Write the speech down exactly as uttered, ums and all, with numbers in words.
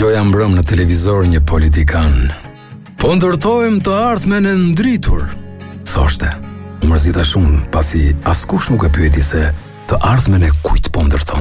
Dëgjoja mbrëm në televizor një politikan. Po ndërtojmë të ardhmen e ndritur, thoshte. Më mërzita shumë, pasi askush nuk e pyeti se të ardhmen e kujt po ndërton.